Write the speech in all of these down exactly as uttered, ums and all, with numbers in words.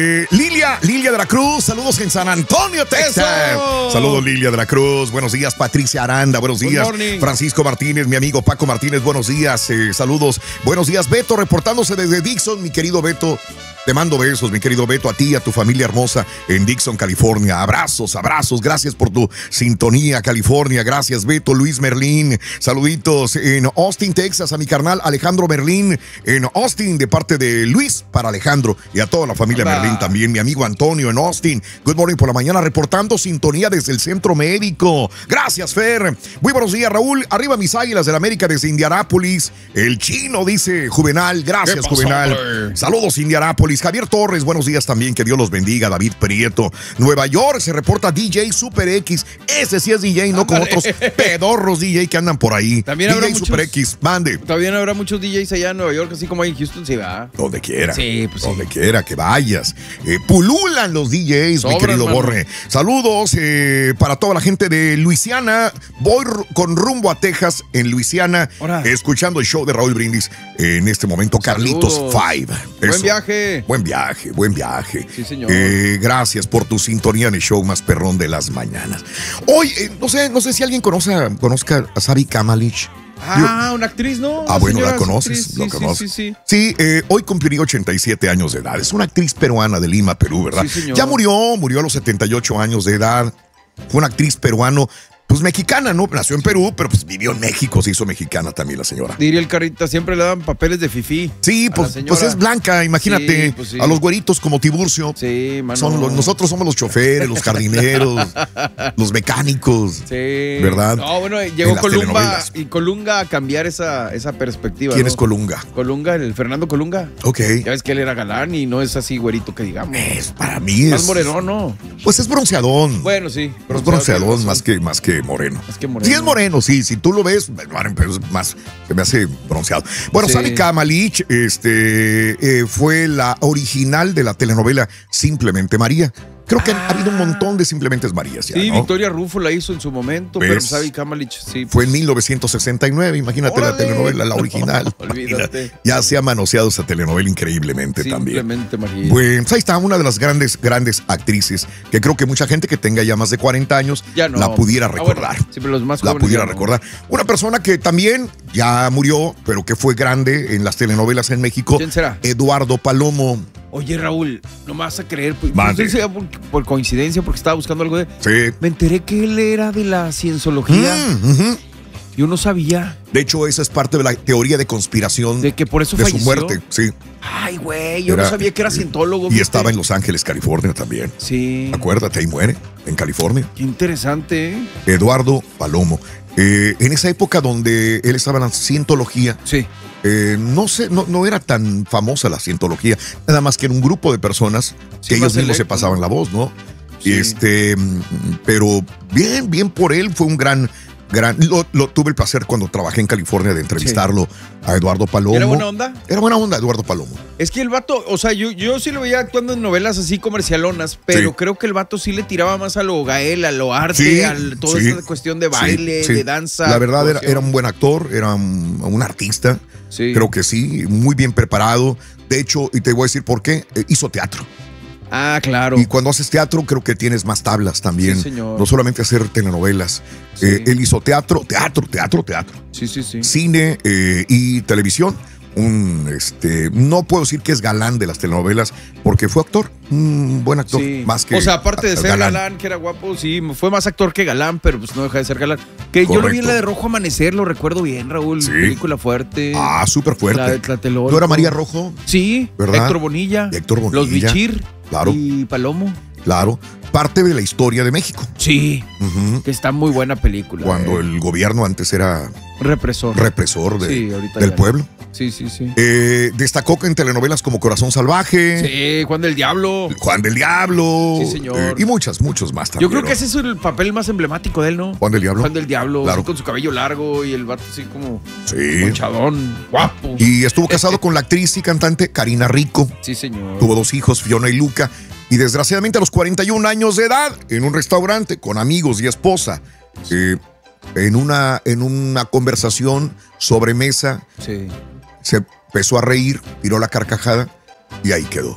Eh, Lilia, Lilia de la Cruz, saludos en San Antonio, Texas. ¡Eso! Saludos, Lilia de la Cruz. Buenos días, Patricia Aranda. Buenos días, Francisco Martínez, mi amigo Paco Martínez. Buenos días, eh, saludos. Buenos días, Beto, reportándose desde Dixon, mi querido Beto. Te mando besos, mi querido Beto, a ti y a tu familia hermosa en Dixon, California. Abrazos, abrazos. Gracias por tu sintonía, California. Gracias, Beto. Luis Merlín. Saluditos en Austin, Texas, a mi carnal Alejandro Merlín. En Austin, de parte de Luis para Alejandro y a toda la familia Hola. Merlín también. Mi amigo Antonio en Austin. Good morning por la mañana, reportando sintonía desde el centro médico. Gracias, Fer. Muy buenos días, Raúl. Arriba mis águilas del América desde Indianápolis. El chino, dice Juvenal. Gracias, Juvenal. Saludos, Indianápolis. Javier Torres, buenos días también, que Dios los bendiga. David Prieto, Nueva York, se reporta D J Super X. Ese sí es D J, no como otros pedorros D J que andan por ahí. También D J habrá Super muchos, X, mande. También habrá muchos D Js allá en Nueva York, así como ahí en Houston, sí va. Donde quiera. Sí, pues Donde sí. quiera que vayas. Eh, pululan los D Js, Sobran, mi querido mano. Borre. Saludos eh, para toda la gente de Luisiana. Voy con rumbo a Texas, en Luisiana, Hola. escuchando el show de Raúl Brindis. En este momento, Carlitos Saludos. Five. Buen Eso. viaje. Buen viaje, buen viaje. Sí, señor. Eh, gracias por tu sintonía en el show más perrón de las mañanas. Hoy, eh, no sé, no sé si alguien conozca, conozca a Sabi Kamalich. Ah, Yo, una actriz, ¿no? Ah, la bueno, la conoces. Actriz, ¿Lo sí, conoces? sí, sí, sí. sí eh, hoy cumpliría ochenta y siete años de edad. Es una actriz peruana de Lima, Perú, ¿verdad? Sí, señor. Ya murió, murió a los setenta y ocho años de edad. Fue una actriz peruano. Pues mexicana, ¿no? Nació en Perú, pero pues vivió en México, se hizo mexicana también la señora. Diría el Carita, siempre le dan papeles de fifí. Sí, pues, pues es blanca, imagínate. Sí, pues sí. A los güeritos como Tiburcio. Sí, mano. Son los, nosotros somos los choferes, los jardineros, los mecánicos. Sí. ¿Verdad? No, bueno, llegó Colunga y Colunga a cambiar esa, esa perspectiva. ¿Quién ¿no? es Colunga? Colunga, el Fernando Colunga. Ok. Ya ves que él era galán y no es así güerito que digamos. Es, para mí es. Más moreno, ¿no? Pues es bronceadón. Bueno, sí. Pero es bronceadón más que, más que moreno. Más que moreno. Sí es moreno, sí, si tú lo ves, pero es más, se me hace bronceado. Bueno, sí. Sabi Kamalich este, eh, fue la original de la telenovela Simplemente María. Creo que ah. ha habido un montón de Simplemente Marías ya, Sí, ¿no? Victoria Rufo la hizo en su momento, ¿Ves? pero Sabi Kamalich, sí. Fue en mil novecientos sesenta y nueve, imagínate ¡Órale! La telenovela, la original. Olvídate. Ya se ha manoseado esa telenovela increíblemente Simplemente también. María. Bueno, pues ahí está una de las grandes, grandes actrices que creo que mucha gente que tenga ya más de cuarenta años ya no. la pudiera recordar. Ah, bueno, sí, pero los más la pudiera no. recordar. Una persona que también ya murió, pero que fue grande en las telenovelas en México. ¿Quién será? Eduardo Palomo. Oye, Raúl, no me vas a creer, pues, no sé si sea por, por coincidencia, porque estaba buscando algo de... Sí. Me enteré que él era de la cienciología. Mm, uh-huh. Yo no sabía. De hecho, esa es parte de la teoría de conspiración. De que por eso de falleció. su muerte, sí. Ay, güey, yo era, no sabía que era cientólogo. Y ¿viste? estaba en Los Ángeles, California también. Sí. Acuérdate, ahí muere, en California. Qué interesante, ¿eh? Eduardo Palomo. Eh, en esa época donde él estaba en la cientología. Sí. Eh, no sé, no, no era tan famosa la cientología, nada más que en un grupo de personas sí, que ellos mismos se pasaban la voz, ¿no? Sí. Este, pero bien, bien por él, fue un gran, gran, lo, lo tuve el placer cuando trabajé en California de entrevistarlo sí. a Eduardo Palomo. ¿Era buena onda? Era buena onda, Eduardo Palomo. Es que el vato, o sea, yo, yo sí lo veía actuando en novelas así comercialonas, pero sí. creo que el vato sí le tiraba más a lo gael, a lo arte, sí, a toda sí. esta cuestión de baile, sí, de danza. La verdad era, era un buen actor, era un, un artista. Sí. Creo que sí, muy bien preparado. De hecho, y te voy a decir por qué, eh, hizo teatro. Ah, claro. Y cuando haces teatro, creo que tienes más tablas también. Sí, señor. No solamente hacer telenovelas. Sí. Eh, él hizo teatro, teatro, teatro, teatro. Sí, sí, sí. Cine eh, y televisión. Un, este, no puedo decir que es galán de las telenovelas, porque fue actor, un buen actor, sí. más que. O sea, aparte de ser galán. galán, que era guapo, sí, fue más actor que galán, pero pues no deja de ser galán. Que Correcto. Yo lo vi en la de Rojo Amanecer, lo recuerdo bien, Raúl. Sí. Película fuerte. Ah, súper fuerte. La de Tlatelolco. ¿No era María Rojo? Sí, ¿verdad? Héctor Bonilla. Héctor Bonilla. Los Bichir. Claro. Y Palomo. Claro. Parte de la historia de México. Sí. Uh-huh. Que está muy buena película. Cuando eh. el gobierno antes era. Represor. Represor de, sí, ahorita del ya. pueblo. Sí, sí, sí. Eh, destacó en telenovelas como Corazón Salvaje. Sí, Juan del Diablo. Juan del Diablo. Sí, señor. Eh, y muchas, muchos más también. Yo creo que ese es el papel más emblemático de él, ¿no? Juan del Diablo. Juan del Diablo, claro. así con su cabello largo y el vato así como sí. ponchadón, guapo. Y estuvo casado con la actriz y cantante Karina Rico. Sí, señor. Tuvo dos hijos, Fiona y Luca. Y desgraciadamente a los cuarenta y un años de edad, en un restaurante con amigos y esposa, eh, en, una, en una conversación sobre mesa, sí. se empezó a reír, tiró la carcajada y ahí quedó.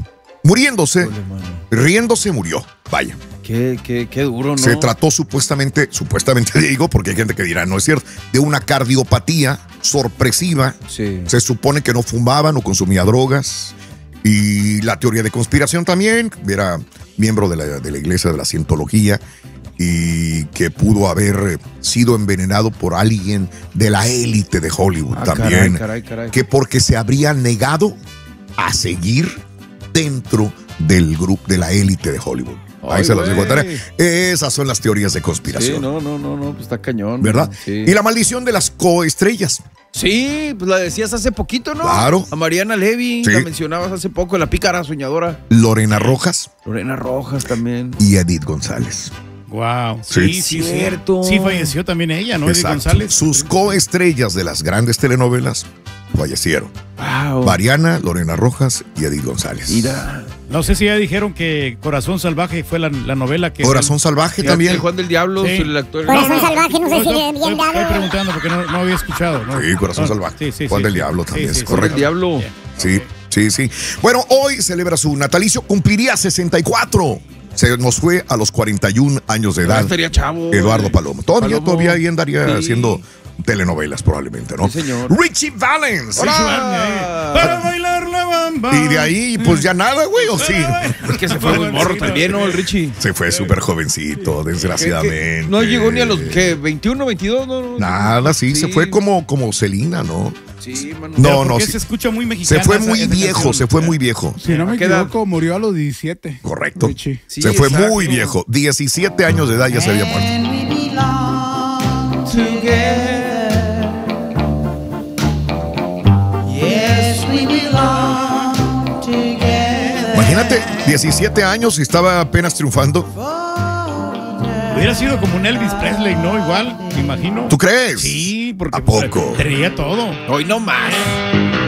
muriéndose, riéndose murió, vaya. Qué, qué, qué duro, ¿no? Se trató supuestamente, supuestamente digo, porque hay gente que dirá, no es cierto, de una cardiopatía sorpresiva. Sí. Se supone que no fumaba, no consumía drogas. Y la teoría de conspiración también, era miembro de la, de la iglesia de la cientología y que pudo haber sido envenenado por alguien de la élite de Hollywood ah, también. Caray, caray, caray. Que porque se habría negado a seguir dentro del grupo de la élite de Hollywood. Ahí Ay, se las güey. contaré. Esas son las teorías de conspiración. Sí, no, no, no, no, pues está cañón. ¿Verdad? Sí. Y la maldición de las coestrellas. Sí, pues la decías hace poquito, ¿no? Claro. A Mariana Levy, Sí. la mencionabas hace poco, la pícara soñadora. Lorena Rojas Lorena Rojas también. y Edith González. Wow. Sí. Sí, sí, Cierto. sí. Sí, falleció también ella, ¿no? Edith Exacto. González. Sus coestrellas de las grandes telenovelas fallecieron. Wow. Mariana, Lorena Rojas y Edith González. Mira. No sé si ya dijeron que Corazón Salvaje fue la, la novela que... Corazón Salvaje Sí, también. el Juan del Diablo, Sí. el actor. Corazón Salvaje, no sé si no, bien estoy, dado. estoy preguntando porque no, no había escuchado. ¿no? Sí, Corazón No, Salvaje. sí, sí, Juan sí, del sí. Diablo también, es sí, correcto. Juan del Diablo. Bien. Sí, sí, sí. Bueno, hoy celebra su natalicio, cumpliría sesenta y cuatro. Se nos fue a los cuarenta y un años de Ah, edad. estaría chavo. Eduardo Palomo. Todavía, Palomo. todavía ahí andaría Sí. haciendo telenovelas probablemente, ¿no? Sí, señor. Richie Valens. Hola. Para bailar la bamba. Y de ahí, pues ya nada, güey, ¿o sí? Es que se fue muy morro también, ¿no? El Richie. Se fue súper jovencito, desgraciadamente. No llegó ni a los, ¿qué? ¿veintiuno, veintidós? No, no, Nada, sí, se Sí. fue como, como Celina, ¿no? Sí, mano. No, Pero no, porque sí. se escucha muy mexicano. Se fue esa- muy esa viejo, canción. se fue muy viejo. Si no me ¿A qué edad? equivoco, murió a los diecisiete. Correcto. Richie. Sí, se fue exacto. muy viejo. diecisiete años de edad ya se había muerto. Imagínate, diecisiete años y estaba apenas triunfando. Hubiera sido como un Elvis Presley, ¿no? Igual, me imagino. ¿Tú crees? Sí, porque ¿A poco? traía todo. Hoy no más.